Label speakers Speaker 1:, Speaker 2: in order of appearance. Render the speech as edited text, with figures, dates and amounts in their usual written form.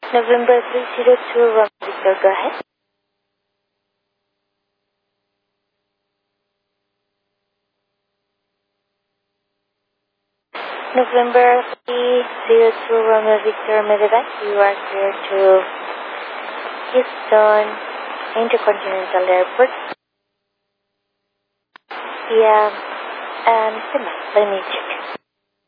Speaker 1: November 302, Romeo Victor, go ahead. November 302, Romeo Victor, Medevac, you are clear to Houston Intercontinental Airport. Yeah, stand by, let me check.